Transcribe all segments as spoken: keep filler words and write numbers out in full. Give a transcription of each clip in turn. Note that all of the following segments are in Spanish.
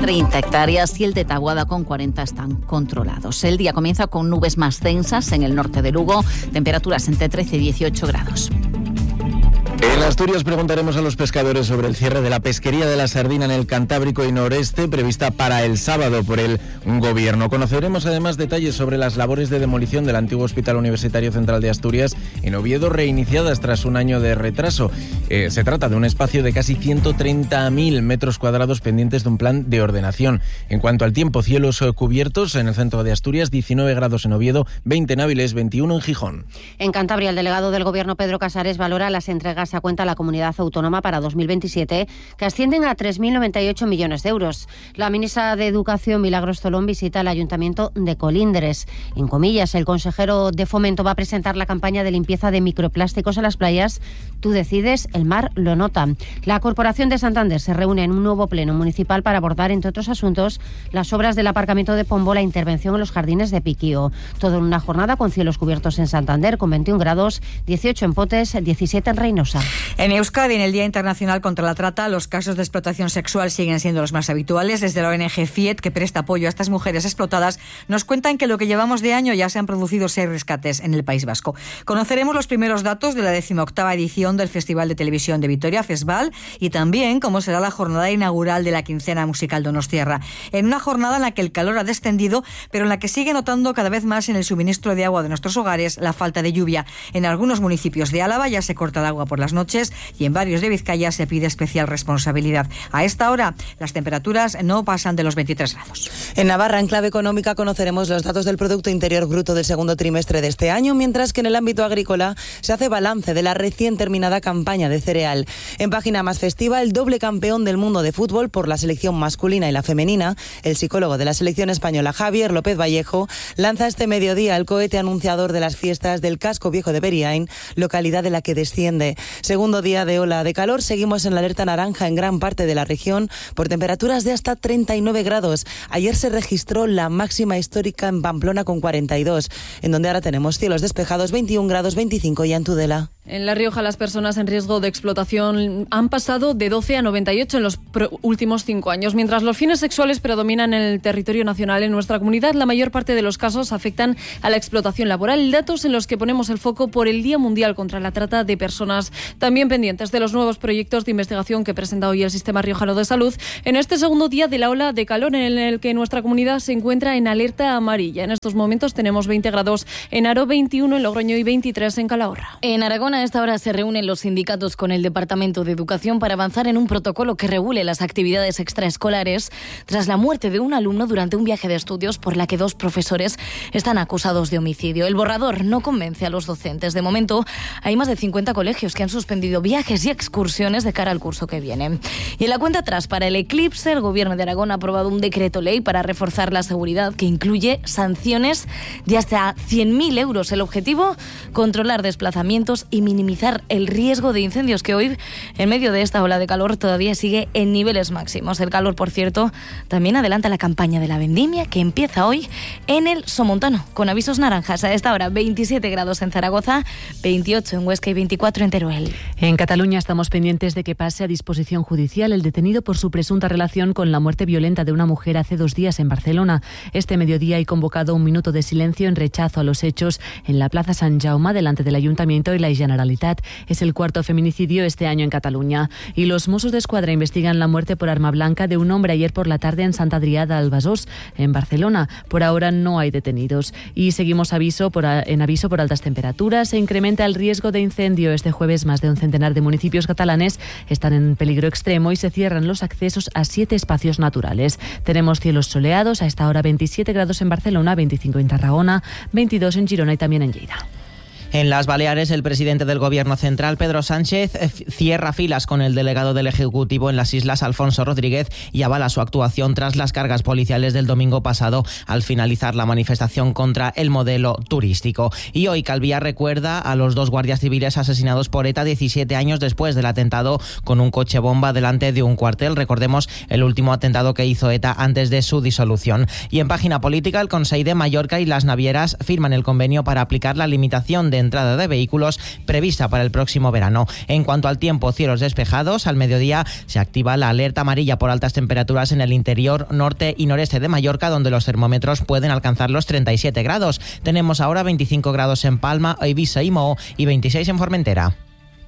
treinta hectáreas y el de Taboada con cuarenta están controlados. El día comienza con nubes más densas en el norte de Lugo, temperaturas entre trece y dieciocho grados. En Asturias preguntaremos a los pescadores sobre el cierre de la pesquería de la sardina en el Cantábrico y Noreste, prevista para el sábado por el Gobierno. Conoceremos además detalles sobre las labores de demolición del antiguo Hospital Universitario Central de Asturias en Oviedo, reiniciadas tras un año de retraso. Eh, se trata de un espacio de casi ciento treinta mil metros cuadrados pendientes de un plan de ordenación. En cuanto al tiempo, cielos cubiertos en el centro de Asturias, diecinueve grados en Oviedo, veinte en Áviles, veintiuno en Gijón. En Cantabria, el delegado del Gobierno, Pedro Casares, valora las entregas a cuenta a la comunidad autónoma para dos mil veintisiete, que ascienden a tres mil noventa y ocho millones de euros. La ministra de Educación, Milagros Tolón, visita el Ayuntamiento de Colindres. En comillas, el consejero de Fomento va a presentar la campaña de limpieza de microplásticos a las playas. Tú decides, el mar lo nota. La Corporación de Santander se reúne en un nuevo pleno municipal para abordar, entre otros asuntos, las obras del aparcamiento de Pombo, la intervención en los jardines de Piquío. Todo en una jornada con cielos cubiertos en Santander, con veintiún grados, dieciocho en Potes, diecisiete en Reynosa. En Euskadi, en el Día Internacional contra la Trata, los casos de explotación sexual siguen siendo los más habituales. Desde la O N G FIET, que presta apoyo a estas mujeres explotadas, nos cuentan que lo que llevamos de año ya se han producido seis rescates en el País Vasco. Conoceremos los primeros datos de la decimoctava edición del Festival de Televisión de Vitoria, Fesval, y también cómo será la jornada inaugural de la quincena musical Donostiarra. En una jornada en la que el calor ha descendido, pero en la que sigue notando cada vez más en el suministro de agua de nuestros hogares la falta de lluvia. En algunos municipios de Álava ya se corta el agua por las noches y en varios de Vizcaya se pide especial responsabilidad. A esta hora, las temperaturas no pasan de los veintitrés grados. En Navarra, en clave económica, conoceremos los datos del Producto Interior Bruto del segundo trimestre de este año, mientras que en el ámbito agrícola se hace balance de la recién terminada campaña de cereal. En página más festiva, el doble campeón del mundo de fútbol por la selección masculina y la femenina, el psicólogo de la selección española, Javier López Vallejo, lanza este mediodía el cohete anunciador de las fiestas del Casco Viejo de Beriain, localidad de la que desciende. Segundo día de ola de calor, seguimos en la alerta naranja en gran parte de la región por temperaturas de hasta treinta y nueve grados. Ayer se registró la máxima histórica en Pamplona con cuarenta y dos, en donde ahora tenemos cielos despejados, veintiún grados, veinticinco ya en Tudela. En La Rioja, las personas en riesgo de explotación han pasado de doce a noventa y ocho en los últimos cinco años. Mientras los fines sexuales predominan en el territorio nacional, en nuestra comunidad la mayor parte de los casos afectan a la explotación laboral. Datos en los que ponemos el foco por el Día Mundial contra la Trata de Personas. También pendientes de los nuevos proyectos de investigación que presenta hoy el Sistema Riojano de Salud en este segundo día de la ola de calor, en el que nuestra comunidad se encuentra en alerta amarilla. En estos momentos tenemos veinte grados en Aro, veintiuno en Logroño y veintitrés en Calahorra. En Aragón, a esta hora se reúnen los sindicatos con el Departamento de Educación para avanzar en un protocolo que regule las actividades extraescolares tras la muerte de un alumno durante un viaje de estudios por la que dos profesores están acusados de homicidio. El borrador no convence a los docentes. De momento, hay más de cincuenta colegios que han suspendido viajes y excursiones de cara al curso que viene. Y en la cuenta atrás, para el eclipse, el Gobierno de Aragón ha aprobado un decreto ley para reforzar la seguridad que incluye sanciones de hasta cien mil euros. El objetivo, controlar desplazamientos y minimizar el riesgo de incendios, que hoy, en medio de esta ola de calor, todavía sigue en niveles máximos. El calor, por cierto, también adelanta la campaña de la vendimia, que empieza hoy en el Somontano, con avisos naranjas. A esta hora, veintisiete grados en Zaragoza, veintiocho en Huesca y veinticuatro en Teruel. En Cataluña estamos pendientes de que pase a disposición judicial el detenido por su presunta relación con la muerte violenta de una mujer hace dos días en Barcelona. Este mediodía hay convocado un minuto de silencio en rechazo a los hechos en la Plaza Sant Jaume, delante del Ayuntamiento y la Generalitat. Es el cuarto feminicidio este año en Cataluña. Y los Mossos d'Esquadra investigan la muerte por arma blanca de un hombre ayer por la tarde en Sant Adrià del Besòs, en Barcelona. Por ahora no hay detenidos. Y seguimos aviso por, en aviso por altas temperaturas. Se incrementa el riesgo de incendio. Este jueves más de un centenar de municipios catalanes están en peligro extremo y se cierran los accesos a siete espacios naturales. Tenemos cielos soleados, a esta hora veintisiete grados en Barcelona, veinticinco en Tarragona, veintidós en Girona y también en Lleida. En las Baleares, el presidente del Gobierno central, Pedro Sánchez, cierra filas con el delegado del Ejecutivo en las islas, Alfonso Rodríguez, y avala su actuación tras las cargas policiales del domingo pasado al finalizar la manifestación contra el modelo turístico. Y hoy Calviá recuerda a los dos guardias civiles asesinados por ETA diecisiete años después del atentado con un coche bomba delante de un cuartel. Recordemos el último atentado que hizo ETA antes de su disolución. Y en página política, el Consell de Mallorca y las Navieras firman el convenio para aplicar la limitación de entrada de vehículos prevista para el próximo verano. En cuanto al tiempo, cielos despejados. Al mediodía se activa la alerta amarilla por altas temperaturas en el interior norte y noreste de Mallorca, donde los termómetros pueden alcanzar los treinta y siete grados. Tenemos ahora veinticinco grados en Palma, Eivissa y Moho y veintiséis en Formentera.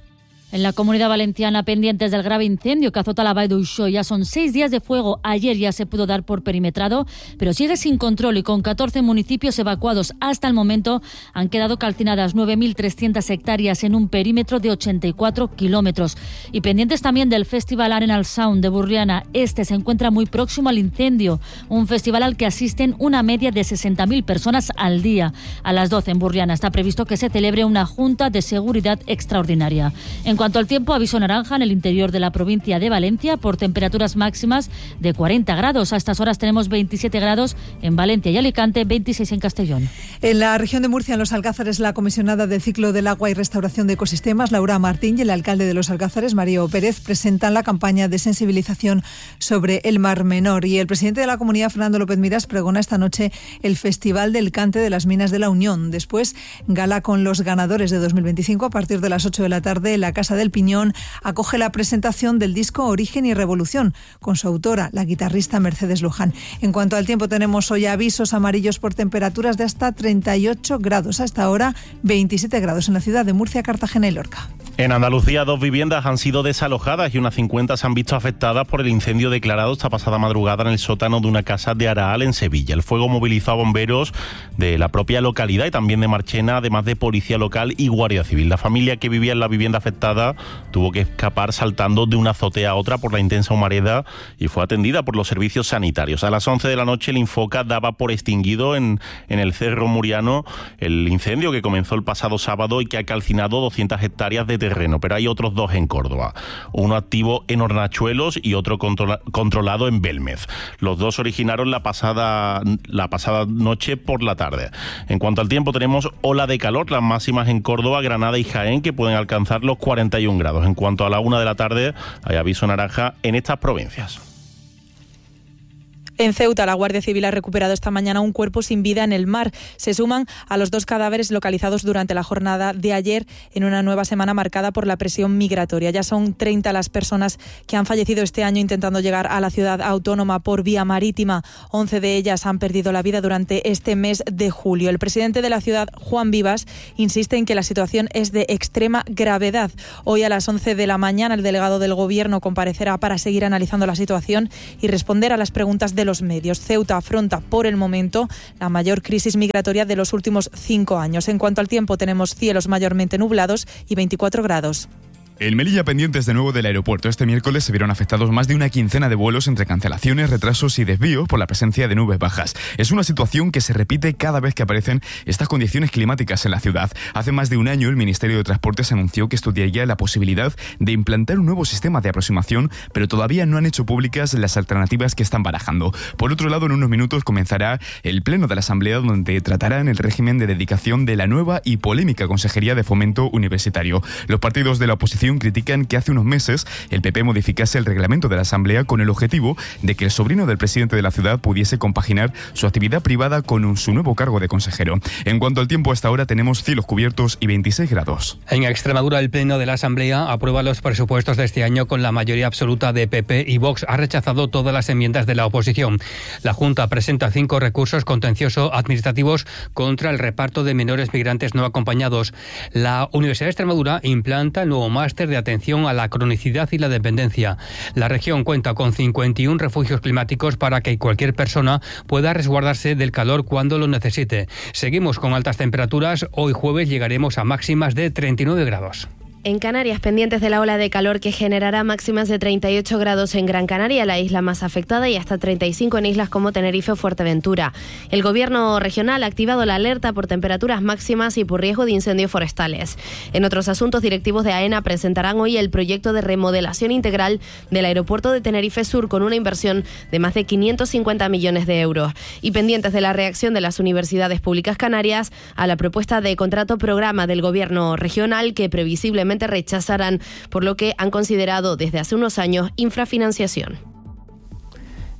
En la Comunidad Valenciana, pendientes del grave incendio que azota la Vall d'Uixó, ya son seis días de fuego. Ayer ya se pudo dar por perimetrado, pero sigue sin control y con catorce municipios evacuados. Hasta el momento han quedado calcinadas nueve mil trescientas hectáreas en un perímetro de ochenta y cuatro kilómetros. Y pendientes también del Festival Arenal Sound de Burriana. Este se encuentra muy próximo al incendio, un festival al que asisten una media de sesenta mil personas al día. A las doce en Burriana está previsto que se celebre una junta de seguridad extraordinaria. En En cuanto al tiempo, aviso naranja en el interior de la provincia de Valencia por temperaturas máximas de cuarenta grados. A estas horas tenemos veintisiete grados en Valencia y Alicante, veintiséis en Castellón. En la región de Murcia, en Los Alcázares, la comisionada del ciclo del agua y restauración de ecosistemas, Laura Martín, y el alcalde de Los Alcázares, Mario Pérez, presentan la campaña de sensibilización sobre el Mar Menor. Y el presidente de la comunidad, Fernando López Miras, pregona esta noche el Festival del Cante de las Minas de la Unión. Después, gala con los ganadores de dos mil veinticinco a partir de las ocho de la tarde. La Casa del Piñón acoge la presentación del disco Origen y Revolución con su autora, la guitarrista Mercedes Luján. En cuanto al tiempo, tenemos hoy avisos amarillos por temperaturas de hasta treinta y ocho grados. Hasta ahora veintisiete grados en la ciudad de Murcia, Cartagena y Lorca. En Andalucía, dos viviendas han sido desalojadas y unas cincuenta se han visto afectadas por el incendio declarado esta pasada madrugada en el sótano de una casa de Araal, en Sevilla. El fuego movilizó a bomberos de la propia localidad y también de Marchena, además de policía local y guardia civil. La familia que vivía en la vivienda afectada tuvo que escapar saltando de una azotea a otra por la intensa humareda y fue atendida por los servicios sanitarios. A las once de la noche, el Infoca daba por extinguido en, en el Cerro Muriano el incendio que comenzó el pasado sábado y que ha calcinado doscientas hectáreas de terreno, pero hay otros dos en Córdoba, uno activo en Hornachuelos y otro controla, controlado en Belmez. Los dos originaron la pasada, la pasada noche por la tarde. En cuanto al tiempo, tenemos ola de calor, las máximas en Córdoba, Granada y Jaén, que pueden alcanzar los cuarenta y un grados. En cuanto a la una de la tarde, hay aviso naranja en estas provincias. En Ceuta, la Guardia Civil ha recuperado esta mañana un cuerpo sin vida en el mar. Se suman a los dos cadáveres localizados durante la jornada de ayer en una nueva semana marcada por la presión migratoria. Ya son treinta las personas que han fallecido este año intentando llegar a la ciudad autónoma por vía marítima. once de ellas han perdido la vida durante este mes de julio. El presidente de la ciudad, Juan Vivas, insiste en que la situación es de extrema gravedad. Hoy a las once de la mañana el delegado del Gobierno comparecerá para seguir analizando la situación y responder a las preguntas de los medios. Ceuta afronta por el momento la mayor crisis migratoria de los últimos cinco años. En cuanto al tiempo, tenemos cielos mayormente nublados y veinticuatro grados. En Melilla, pendientes de nuevo del aeropuerto, este miércoles se vieron afectados más de una quincena de vuelos entre cancelaciones, retrasos y desvíos por la presencia de nubes bajas. Es una situación que se repite cada vez que aparecen estas condiciones climáticas en la ciudad. Hace más de un año el Ministerio de Transportes anunció que estudiaría la posibilidad de implantar un nuevo sistema de aproximación, pero todavía no han hecho públicas las alternativas que están barajando. Por otro lado, en unos minutos comenzará el pleno de la Asamblea, donde tratarán el régimen de dedicación de la nueva y polémica Consejería de Fomento Universitario. Los partidos de la oposición critican que hace unos meses el P P modificase el reglamento de la Asamblea con el objetivo de que el sobrino del presidente de la ciudad pudiese compaginar su actividad privada con su nuevo cargo de consejero. En cuanto al tiempo, hasta ahora tenemos cielos cubiertos y veintiséis grados. En Extremadura, el Pleno de la Asamblea aprueba los presupuestos de este año con la mayoría absoluta de P P y Vox. Ha rechazado todas las enmiendas de la oposición. La Junta presenta cinco recursos contencioso administrativos contra el reparto de menores migrantes no acompañados. La Universidad de Extremadura implanta el nuevo máster de atención a la cronicidad y la dependencia. La región cuenta con cincuenta y uno refugios climáticos para que cualquier persona pueda resguardarse del calor cuando lo necesite. Seguimos con altas temperaturas. Hoy jueves llegaremos a máximas de treinta y nueve grados. En Canarias, pendientes de la ola de calor que generará máximas de treinta y ocho grados en Gran Canaria, la isla más afectada, y hasta treinta y cinco en islas como Tenerife o Fuerteventura. El Gobierno regional ha activado la alerta por temperaturas máximas y por riesgo de incendios forestales. En otros asuntos, directivos de AENA presentarán hoy el proyecto de remodelación integral del aeropuerto de Tenerife Sur con una inversión de más de quinientos cincuenta millones de euros. Y pendientes de la reacción de las universidades públicas canarias a la propuesta de contrato programa del Gobierno regional, que previsiblemente rechazarán, por lo que han considerado desde hace unos años infrafinanciación.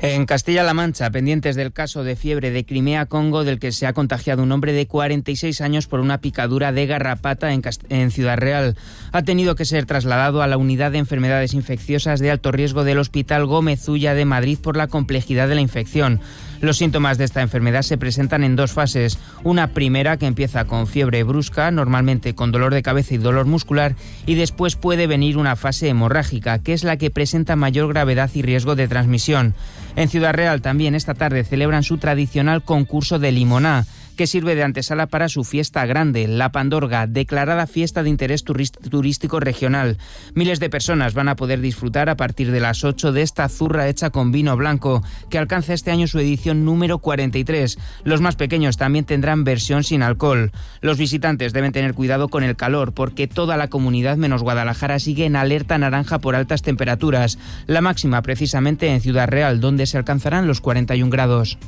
En Castilla-La Mancha, pendientes del caso de fiebre de Crimea-Congo, del que se ha contagiado un hombre de cuarenta y seis años por una picadura de garrapata en, Cast- en Ciudad Real. Ha tenido que ser trasladado a la unidad de enfermedades infecciosas de alto riesgo del Hospital Gómez Ulla de Madrid por la complejidad de la infección. Los síntomas de esta enfermedad se presentan en dos fases. Una primera, que empieza con fiebre brusca, normalmente con dolor de cabeza y dolor muscular, y después puede venir una fase hemorrágica, que es la que presenta mayor gravedad y riesgo de transmisión. En Ciudad Real también esta tarde celebran su tradicional concurso de limoná, que sirve de antesala para su fiesta grande, la Pandorga, declarada fiesta de interés turístico regional. Miles de personas van a poder disfrutar a partir de las ocho de esta zurra hecha con vino blanco, que alcanza este año su edición número cuarenta y tres. Los más pequeños también tendrán versión sin alcohol. Los visitantes deben tener cuidado con el calor, porque toda la comunidad menos Guadalajara sigue en alerta naranja por altas temperaturas. La máxima precisamente en Ciudad Real, donde se alcanzarán los cuarenta y un grados.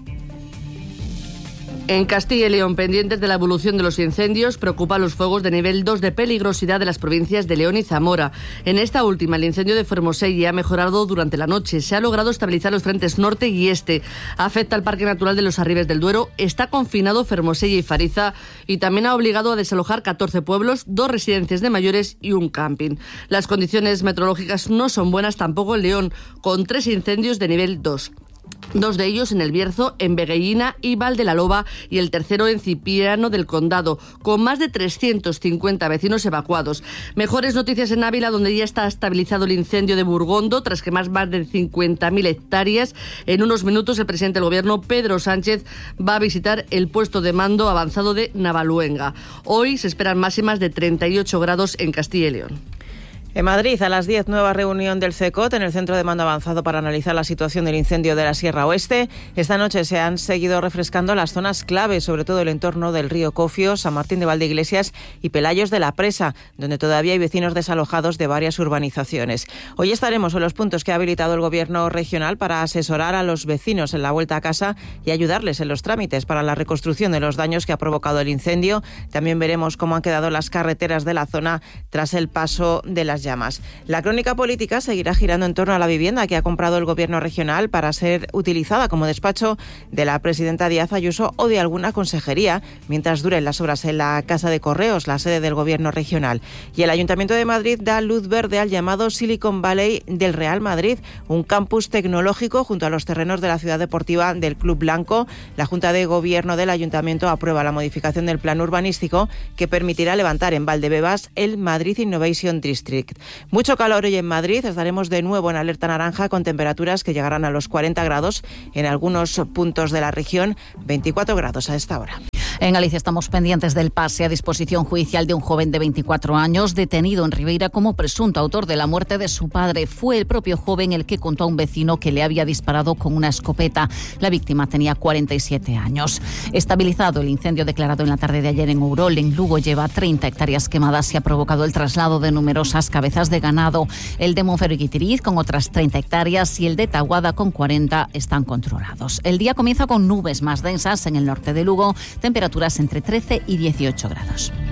En Castilla y León, pendientes de la evolución de los incendios, preocupa los fuegos de nivel dos de peligrosidad de las provincias de León y Zamora. En esta última, el incendio de Fermoselle ha mejorado durante la noche. Se ha logrado estabilizar los frentes norte y este. Afecta al Parque Natural de los Arribes del Duero. Está confinado Fermoselle y Fariza y también ha obligado a desalojar catorce pueblos, dos residencias de mayores y un camping. Las condiciones meteorológicas no son buenas tampoco en León, con tres incendios de nivel dos. Dos de ellos en El Bierzo, en Veguellina y Val de la Loba, y el tercero en Cipriano del Condado, con más de trescientos cincuenta vecinos evacuados. Mejores noticias en Ávila, donde ya está estabilizado el incendio de Burgondo, tras quemar más de cincuenta mil hectáreas. En unos minutos el presidente del Gobierno, Pedro Sánchez, va a visitar el puesto de mando avanzado de Navaluenga. Hoy se esperan máximas de treinta y ocho grados en Castilla y León. En Madrid, a las diez, nueva reunión del CECOT en el Centro de Mando Avanzado para analizar la situación del incendio de la Sierra Oeste. Esta noche se han seguido refrescando las zonas claves, sobre todo el entorno del río Cofio, San Martín de Valdeiglesias y Pelayos de la Presa, donde todavía hay vecinos desalojados de varias urbanizaciones. Hoy estaremos en los puntos que ha habilitado el Gobierno regional para asesorar a los vecinos en la vuelta a casa y ayudarles en los trámites para la reconstrucción de los daños que ha provocado el incendio. También veremos cómo han quedado las carreteras de la zona tras el paso de las llamas. La crónica política seguirá girando en torno a la vivienda que ha comprado el Gobierno regional para ser utilizada como despacho de la presidenta Díaz Ayuso o de alguna consejería mientras duren las obras en la Casa de Correos, la sede del Gobierno regional. Y el Ayuntamiento de Madrid da luz verde al llamado Silicon Valley del Real Madrid, un campus tecnológico junto a los terrenos de la ciudad deportiva del Club Blanco. La Junta de Gobierno del Ayuntamiento aprueba la modificación del plan urbanístico que permitirá levantar en Valdebebas el Madrid Innovation District. Mucho calor hoy en Madrid, estaremos de nuevo en alerta naranja con temperaturas que llegarán a los cuarenta grados en algunos puntos de la región, veinticuatro grados a esta hora. En Galicia estamos pendientes del pase a disposición judicial de un joven de veinticuatro años detenido en Ribeira como presunto autor de la muerte de su padre. Fue el propio joven el que contó a un vecino que le había disparado con una escopeta. La víctima tenía cuarenta y siete años. Estabilizado el incendio declarado en la tarde de ayer en Ourol, en Lugo, lleva treinta hectáreas quemadas y ha provocado el traslado de numerosas cabezas de ganado. El de Monfero y Guitiriz, con otras treinta hectáreas, y el de Tahuada, con cuarenta, están controlados. El día comienza con nubes más densas en el norte de Lugo, temperaturas entre trece y dieciocho grados.